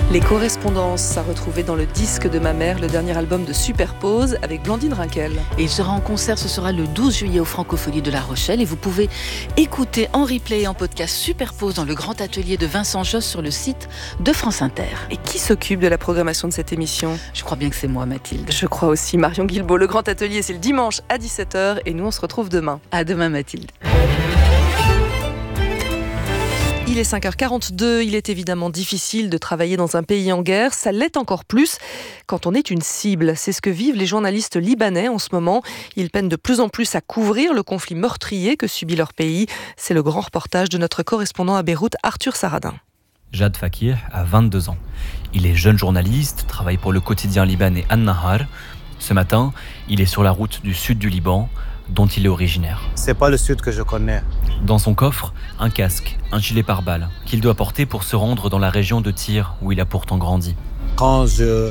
Les correspondances à retrouver dans le disque de ma mère, le dernier album de Superpose avec Blandine Rinkel. Et il sera en concert, ce sera le 12 juillet au Francopholies de La Rochelle. Et vous pouvez écouter en replay et en podcast Superpose dans le grand atelier de Vincent Josse sur le site de France Inter. Et qui s'occupe de la programmation de cette émission ? Je crois bien que c'est moi, Mathilde. Je crois aussi, Marion Guilbault. Le grand atelier, c'est le dimanche à 17h et nous, on se retrouve demain. À demain, Mathilde. Il est 5h42, il est évidemment difficile de travailler dans un pays en guerre, ça l'est encore plus quand on est une cible. C'est ce que vivent les journalistes libanais en ce moment. Ils peinent de plus en plus à couvrir le conflit meurtrier que subit leur pays. C'est le grand reportage de notre correspondant à Beyrouth, Arthur Saradin. Jad Fakir a 22 ans. Il est jeune journaliste, travaille pour le quotidien libanais An-Nahar. Ce matin, il est sur la route du sud du Liban, dont il est originaire. C'est pas le sud que je connais. Dans son coffre, un casque, un gilet pare-balles qu'il doit porter pour se rendre dans la région de Tyr où il a pourtant grandi. Quand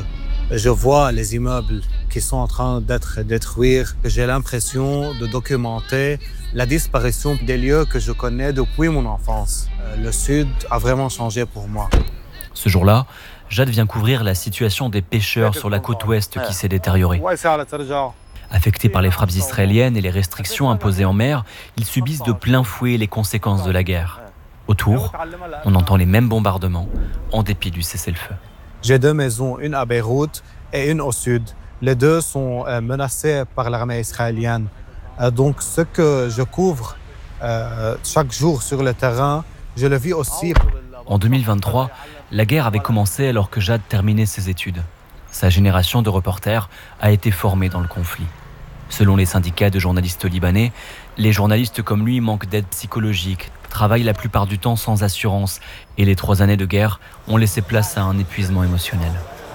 je vois les immeubles qui sont en train d'être détruits, j'ai l'impression de documenter la disparition des lieux que je connais depuis mon enfance. Le sud a vraiment changé pour moi. Ce jour-là, Jad vient couvrir la situation des pêcheurs sur la côte ouest qui s'est détériorée. Affectés par les frappes israéliennes et les restrictions imposées en mer, ils subissent de plein fouet les conséquences de la guerre. Autour, on entend les mêmes bombardements, en dépit du cessez-le-feu. J'ai 2 maisons, une à Beyrouth et une au sud. Les 2 sont menacées par l'armée israélienne. Donc ce que je couvre chaque jour sur le terrain, je le vis aussi. En 2023, la guerre avait commencé alors que Jad terminait ses études. Sa génération de reporters a été formée dans le conflit. Selon les syndicats de journalistes libanais, les journalistes comme lui manquent d'aide psychologique, travaillent la plupart du temps sans assurance et les 3 années de guerre ont laissé place à un épuisement émotionnel.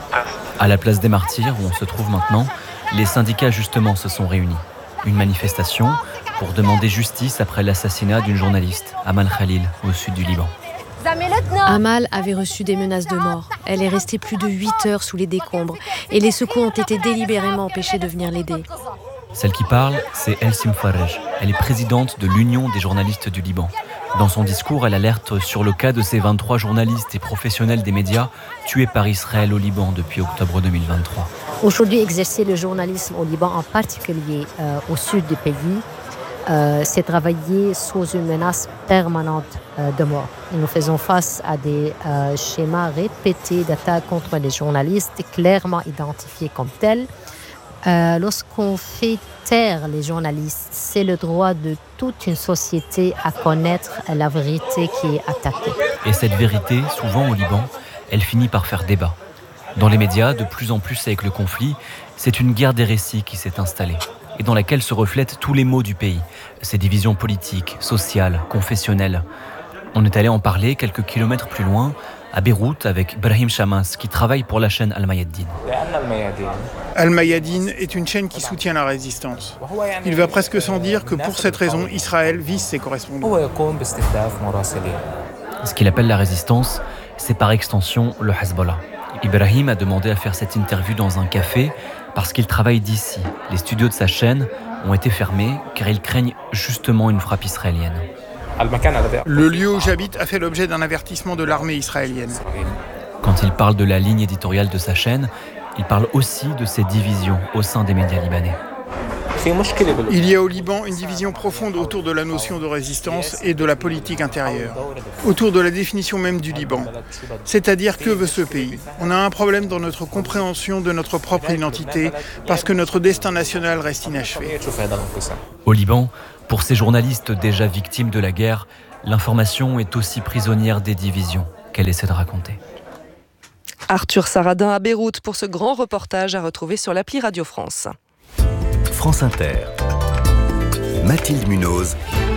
À la place des Martyrs, où on se trouve maintenant, les syndicats justement se sont réunis. Une manifestation pour demander justice après l'assassinat d'une journaliste, Amal Khalil, au sud du Liban. Amal avait reçu des menaces de mort. Elle est restée plus de 8 heures sous les décombres et les secours ont été délibérément empêchés de venir l'aider. Celle qui parle, c'est Elsim Faraj. Elle est présidente de l'Union des journalistes du Liban. Dans son discours, elle alerte sur le cas de ces 23 journalistes et professionnels des médias tués par Israël au Liban depuis octobre 2023. Aujourd'hui, exercer le journalisme au Liban, en particulier au sud du pays, c'est travailler sous une menace permanente de mort. Nous faisons face à des schémas répétés d'attaques contre les journalistes, clairement identifiés comme tels. Lorsqu'on fait taire les journalistes, c'est le droit de toute une société à connaître la vérité qui est attaquée. Et cette vérité, souvent au Liban, elle finit par faire débat. Dans les médias, de plus en plus avec le conflit, c'est une guerre des récits qui s'est installée et dans laquelle se reflètent tous les maux du pays, ses divisions politiques, sociales, confessionnelles. On est allé en parler quelques kilomètres plus loin, à Beyrouth, avec Brahim Chamas, qui travaille pour la chaîne Al-Mayadeen. Al-Mayadeen est une chaîne qui soutient la résistance. Il va presque sans dire que pour cette raison, Israël vise ses correspondants. Ce qu'il appelle la résistance, c'est par extension le Hezbollah. Ibrahim a demandé à faire cette interview dans un café parce qu'il travaille d'ici. Les studios de sa chaîne ont été fermés car ils craignent justement une frappe israélienne. Le lieu où j'habite a fait l'objet d'un avertissement de l'armée israélienne. Quand il parle de la ligne éditoriale de sa chaîne, il parle aussi de ses divisions au sein des médias libanais. Il y a au Liban une division profonde autour de la notion de résistance et de la politique intérieure, autour de la définition même du Liban. C'est-à-dire, que veut ce pays ? On a un problème dans notre compréhension de notre propre identité parce que notre destin national reste inachevé. Au Liban, pour ces journalistes déjà victimes de la guerre, l'information est aussi prisonnière des divisions qu'elle essaie de raconter. Arthur Saradin à Beyrouth pour ce grand reportage à retrouver sur l'appli Radio France. France Inter. Mathilde Munoz.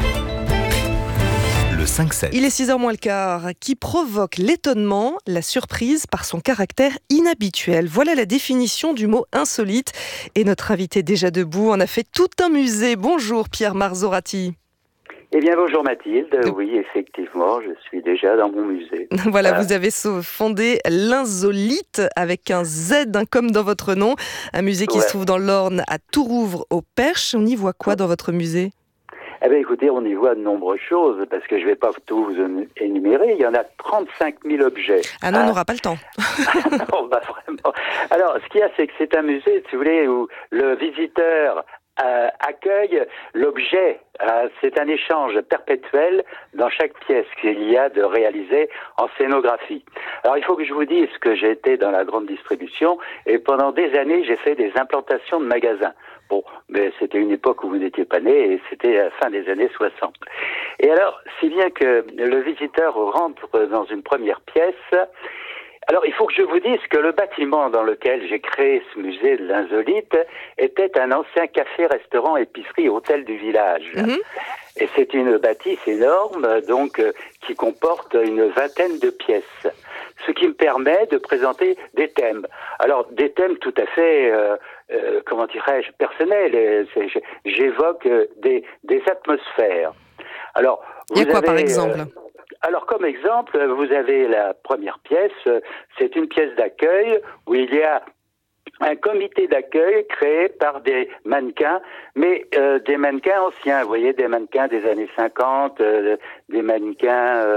Le 5-7. Il est 6h moins le quart, qui provoque l'étonnement, la surprise par son caractère inhabituel. Voilà la définition du mot insolite. Et notre invité déjà debout en a fait tout un musée. Bonjour Pierre Marzorati. Eh bien bonjour Mathilde, oui effectivement, je suis déjà dans mon musée. Voilà, vous avez fondé l'Insolite avec un Z comme dans votre nom, un musée qui se trouve dans l'Orne à Tourouvre au Perche. On y voit quoi dans votre musée ? Eh bien, écoutez, on y voit de nombreuses choses, parce que je ne vais pas tout vous énumérer. Il y en a 35 000 objets. Ah non, on n'aura pas le temps. Non, bah vraiment. Alors, ce qu'il y a, c'est que c'est un musée, si vous voulez, où le visiteur accueille l'objet. C'est un échange perpétuel dans chaque pièce qu'il y a de réaliser en scénographie. Alors, il faut que je vous dise que j'ai été dans la grande distribution et pendant des années, j'ai fait des implantations de magasins. Bon, mais c'était une époque où vous n'étiez pas né et c'était à la fin des années 60. Et alors, si bien que le visiteur rentre dans une première pièce. Alors, il faut que je vous dise que le bâtiment dans lequel j'ai créé ce musée de l'insolite était un ancien café, restaurant, épicerie, hôtel du village. Mmh. Et c'est une bâtisse énorme, donc, qui comporte une vingtaine de pièces. Ce qui me permet de présenter des thèmes. Alors, des thèmes tout à fait, comment dirais-je, personnels. J'évoque des atmosphères. Alors, il y a quoi, par exemple alors, comme exemple, vous avez la première pièce, c'est une pièce d'accueil où il y a un comité d'accueil créé par des mannequins, mais des mannequins anciens, vous voyez, des mannequins des années 50, des mannequins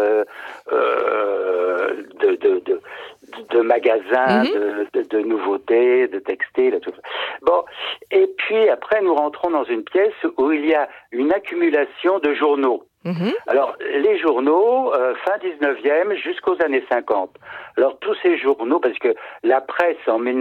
de magasins, de nouveautés, de textiles, tout ça. Bon, et puis après, nous rentrons dans une pièce où il y a une accumulation de journaux. Alors, les journaux, fin 19e jusqu'aux années 50. Alors, tous ces journaux, parce que la presse en de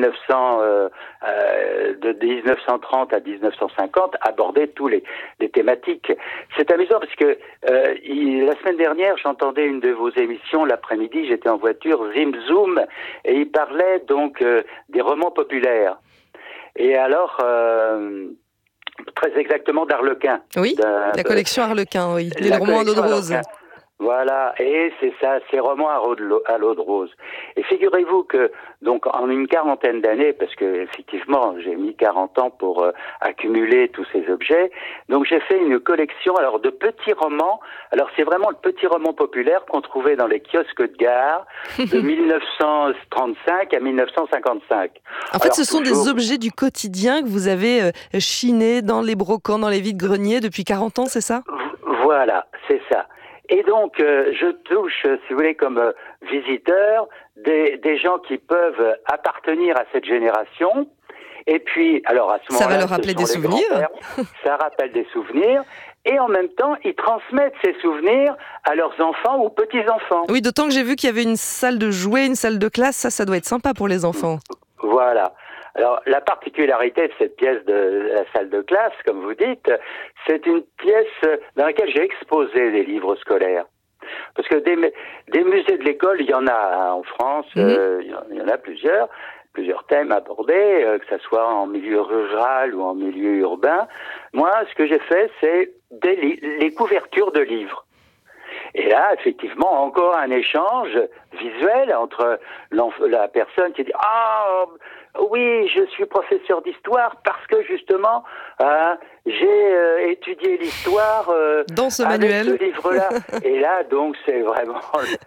1930 à 1950 abordait tous les thématiques. C'est amusant parce que la semaine dernière, j'entendais une de vos émissions l'après-midi, j'étais en voiture, Zim Zoom, et il parlait donc des romans populaires. Et alors... très exactement d'Arlequin. Oui, la collection Arlequin, oui. Les romans à l'eau de rose. Voilà, et c'est ça, ces romans à l'eau de rose. Et figurez-vous que, donc, en une quarantaine d'années, parce que, effectivement, j'ai mis 40 ans pour accumuler tous ces objets, donc j'ai fait une collection, alors, de petits romans. Alors, c'est vraiment le petit roman populaire qu'on trouvait dans les kiosques de gare de 1935 à 1955. En fait, ce sont des objets du quotidien que vous avez chinés dans les brocants, dans les vides-greniers depuis 40 ans, c'est ça ? Voilà, c'est ça. Et donc, je touche, si vous voulez, comme visiteur, des gens qui peuvent appartenir à cette génération. Et puis, alors à ce moment-là, ça va leur rappeler des souvenirs. Ça rappelle des souvenirs. Et en même temps, ils transmettent ces souvenirs à leurs enfants ou petits-enfants. Oui, d'autant que j'ai vu qu'il y avait une salle de jouets, une salle de classe. Ça doit être sympa pour les enfants. Voilà. Alors, la particularité de cette pièce de la salle de classe, comme vous dites, c'est une pièce dans laquelle j'ai exposé des livres scolaires. Parce que des musées de l'école, il y en a en France, il y en a plusieurs thèmes abordés, que ce soit en milieu rural ou en milieu urbain. Moi, ce que j'ai fait, c'est les couvertures de livres. Et là, effectivement, encore un échange visuel entre la personne qui dit « Ah, oui, je suis professeur d'histoire parce que justement, j'ai étudié l'histoire dans ce avec manuel. Ce livre-là. » Et là, donc, c'est vraiment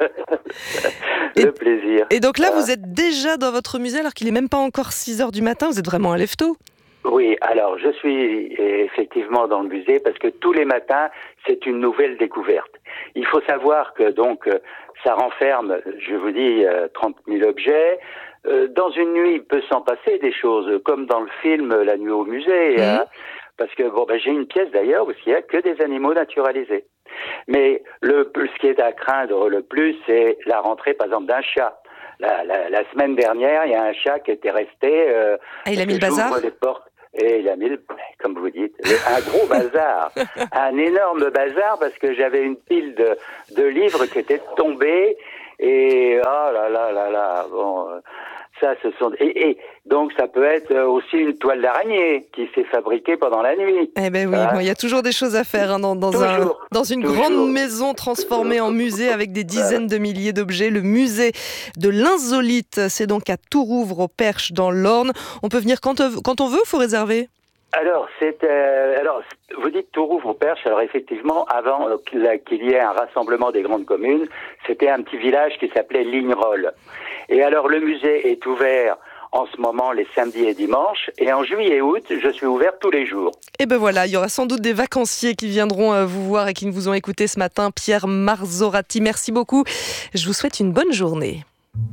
le plaisir. Et donc là, vous êtes déjà dans votre musée alors qu'il n'est même pas encore 6h du matin. Vous êtes vraiment un lève-tôt. Oui, alors je suis effectivement dans le musée parce que tous les matins, c'est une nouvelle découverte. Il faut savoir que donc ça renferme, je vous dis, 30 000 objets. Dans une nuit, il peut s'en passer des choses, comme dans le film La nuit au musée. Parce que j'ai une pièce d'ailleurs où il n'y a que des animaux naturalisés. Mais ce qui est à craindre le plus, c'est la rentrée, par exemple, d'un chat. La semaine dernière, il y a un chat qui était resté... il a mis le bazar. Les portes, et il a mis, comme vous dites, un gros bazar. Un énorme bazar, parce que j'avais une pile de livres qui étaient tombés. Et oh là là là là, bon... Ça, et donc, ça peut être aussi une toile d'araignée qui s'est fabriquée pendant la nuit. Eh ben oui, il y a toujours des choses à faire dans une grande maison transformée en musée avec des dizaines de milliers d'objets. Le musée de l'Insolite, c'est donc à Tourouvre, au Perche, dans l'Orne. On peut venir quand on veut, il faut réserver. Alors, vous dites Tourouvre au Perche. Alors effectivement, avant qu'il y ait un rassemblement des grandes communes, c'était un petit village qui s'appelait Lignerolles. Et alors le musée est ouvert en ce moment les samedis et dimanches. Et en juillet et août, je suis ouvert tous les jours. Et ben voilà, il y aura sans doute des vacanciers qui viendront vous voir et qui vous ont écouté ce matin. Pierre Marzorati, merci beaucoup. Je vous souhaite une bonne journée.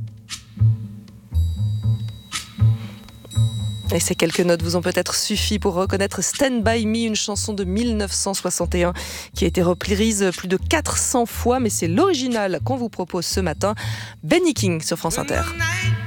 Et ces quelques notes vous ont peut-être suffi pour reconnaître Stand By Me, une chanson de 1961 qui a été reprise plus de 400 fois, mais c'est l'original qu'on vous propose ce matin. Benny King sur France Inter.